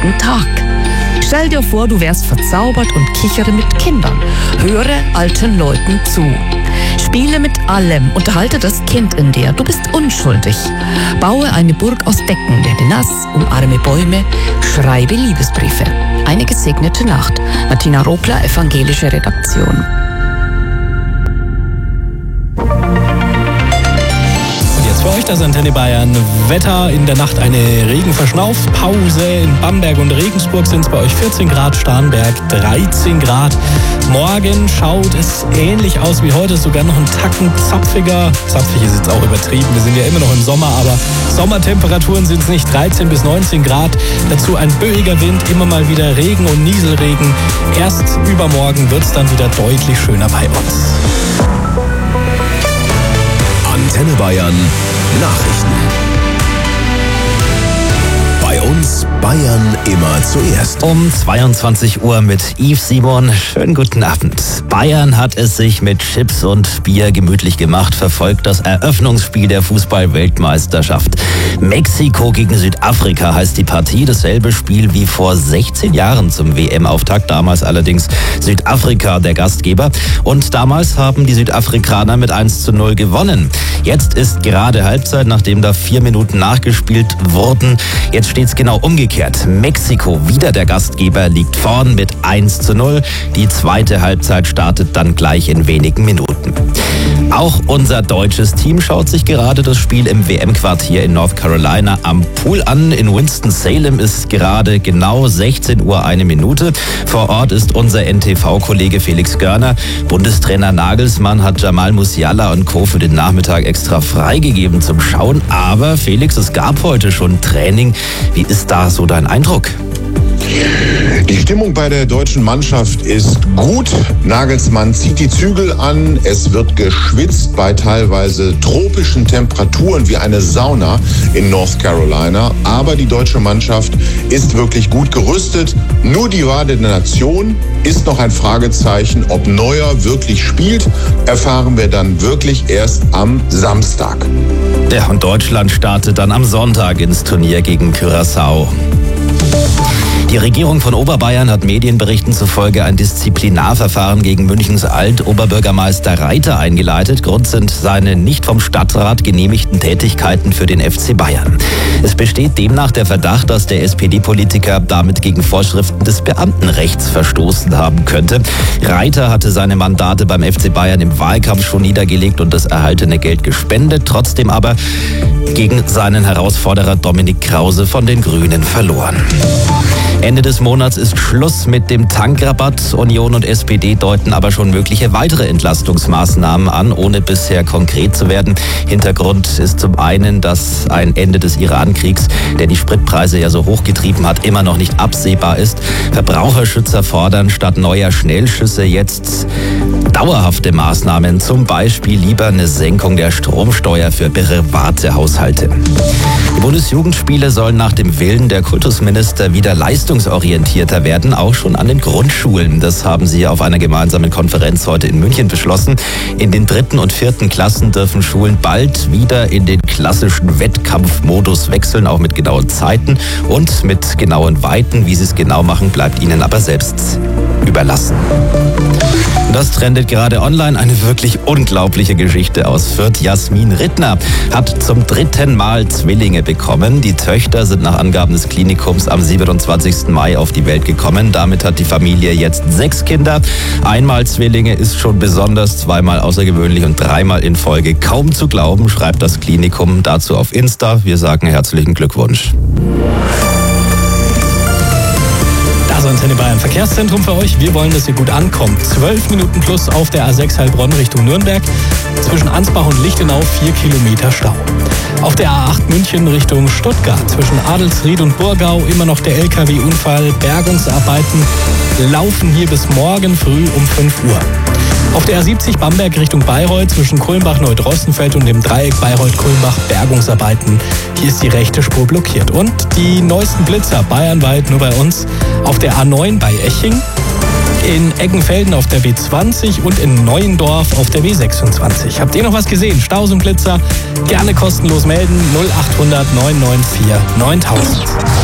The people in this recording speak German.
nächsten Tag. Stell dir vor, du wärst verzaubert und kichere mit Kindern. Höre alten Leuten zu. Spiele mit allem, unterhalte das Kind in dir. Du bist unschuldig. Baue eine Burg aus Decken, werde nass, umarme Bäume, schreibe Liebesbriefe. Eine gesegnete Nacht. Martina Rogler, Evangelische Redaktion. Für euch das Antenne Bayern Wetter. In der Nacht eine Regenverschnaufpause. In Bamberg und Regensburg sind es bei euch 14 Grad, Starnberg 13 Grad. Morgen schaut es ähnlich aus wie heute, sogar noch einen Tacken zapfiger. Zapfig ist jetzt auch übertrieben, wir sind ja immer noch im Sommer, aber Sommertemperaturen sind es nicht, 13 bis 19 Grad. Dazu ein böiger Wind, immer mal wieder Regen und Nieselregen. Erst übermorgen wird es dann wieder deutlich schöner bei uns. Antenne Bayern Nachrichten. Bei uns Bayern immer zuerst. Um 22 Uhr mit Yves Simon. Schönen guten Abend. Bayern hat es sich mit Chips und Bier gemütlich gemacht, verfolgt das Eröffnungsspiel der Fußball-Weltmeisterschaft. Mexiko gegen Südafrika heißt die Partie. Dasselbe Spiel wie vor 16 Jahren zum WM-Auftakt. Damals allerdings Südafrika der Gastgeber. Und damals haben die Südafrikaner mit 1:0 gewonnen. Jetzt ist gerade Halbzeit, nachdem da 4 Minuten nachgespielt wurden. Jetzt steht es genau umgekehrt. Mexiko, wieder der Gastgeber, liegt vorn mit 1:0. Die zweite Halbzeit startet dann gleich in wenigen Minuten. Auch unser deutsches Team schaut sich gerade das Spiel im WM-Quartier in North Carolina am Pool an. In Winston-Salem ist gerade genau 16 Uhr 1 Minute. Vor Ort ist unser NTV-Kollege Felix Görner. Bundestrainer Nagelsmann hat Jamal Musiala und Co. für den Nachmittag extra freigegeben zum Schauen. Aber Felix, es gab heute schon Training. Wie ist da so dein Eindruck? Die Stimmung bei der deutschen Mannschaft ist gut. Nagelsmann zieht die Zügel an. Es wird geschwitzt bei teilweise tropischen Temperaturen wie eine Sauna in North Carolina. Aber die deutsche Mannschaft ist wirklich gut gerüstet. Nur die Wahl der Nation ist noch ein Fragezeichen. Ob Neuer wirklich spielt, erfahren wir dann wirklich erst am Samstag. Ja, und Deutschland startet dann am Sonntag ins Turnier gegen Curaçao. Die Regierung von Oberbayern hat Medienberichten zufolge ein Disziplinarverfahren gegen Münchens Alt-Oberbürgermeister Reiter eingeleitet. Grund sind seine nicht vom Stadtrat genehmigten Tätigkeiten für den FC Bayern. Es besteht demnach der Verdacht, dass der SPD-Politiker damit gegen Vorschriften des Beamtenrechts verstoßen haben könnte. Reiter hatte seine Mandate beim FC Bayern im Wahlkampf schon niedergelegt und das erhaltene Geld gespendet, trotzdem aber gegen seinen Herausforderer Dominik Krause von den Grünen verloren. Ende des Monats ist Schluss mit dem Tankrabatt. Union und SPD deuten aber schon mögliche weitere Entlastungsmaßnahmen an, ohne bisher konkret zu werden. Hintergrund ist zum einen, dass ein Ende des Iran-Kriegs, der die Spritpreise ja so hochgetrieben hat, immer noch nicht absehbar ist. Verbraucherschützer fordern statt neuer Schnellschüsse jetzt dauerhafte Maßnahmen, zum Beispiel lieber eine Senkung der Stromsteuer für private Haushalte. Die Bundesjugendspiele sollen nach dem Willen der Kultusminister wieder leistungsorientierter werden, auch schon an den Grundschulen. Das haben sie auf einer gemeinsamen Konferenz heute in München beschlossen. In den 3. und 4. Klassen dürfen Schulen bald wieder in den klassischen Wettkampfmodus wechseln, auch mit genauen Zeiten und mit genauen Weiten. Wie sie es genau machen, bleibt ihnen aber selbst überlassen. Das trendet gerade online. Eine wirklich unglaubliche Geschichte aus Fürth. Jasmin Rittner hat zum 3. Mal Zwillinge bekommen. Die Töchter sind nach Angaben des Klinikums am 27. Mai auf die Welt gekommen. Damit hat die Familie jetzt 6 Kinder. Einmal Zwillinge ist schon besonders, zweimal außergewöhnlich und 3-mal in Folge kaum zu glauben, schreibt das Klinikum dazu auf Insta. Wir sagen herzlichen Glückwunsch. Das Antenne Bayern Verkehrszentrum für euch. Wir wollen, dass ihr gut ankommt. 12 Minuten plus auf der A6 Heilbronn Richtung Nürnberg. Zwischen Ansbach und Lichtenau 4 Kilometer Stau. Auf der A8 München Richtung Stuttgart. Zwischen Adelsried und Burgau immer noch der LKW-Unfall. Bergungsarbeiten laufen hier bis morgen früh um 5 Uhr. Auf der A70 Bamberg Richtung Bayreuth zwischen Kulmbach-Neudrossenfeld und dem Dreieck Bayreuth-Kulmbach Bergungsarbeiten. Hier ist die rechte Spur blockiert. Und die neuesten Blitzer bayernweit nur bei uns auf der A9 bei Eching, in Eggenfelden auf der B20 und in Neuendorf auf der B26. Habt ihr noch was gesehen? Staus und Blitzer? Gerne kostenlos melden 0800 994 9000.